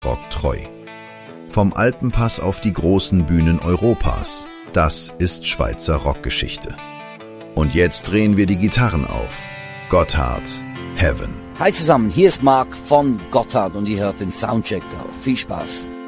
Rock treu. Vom Alpenpass auf die großen Bühnen Europas. Das ist Schweizer Rockgeschichte. Und jetzt drehen wir die Gitarren auf. Gotthard, Heaven. Hi zusammen, hier ist Marc von Gotthard und ihr hört den Soundcheck. Viel Spaß.